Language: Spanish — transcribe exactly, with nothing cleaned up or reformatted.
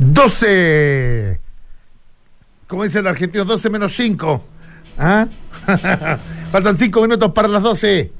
doce. Como dicen los argentinos, doce menos cinco. ¿Ah? Faltan cinco minutos para las doce.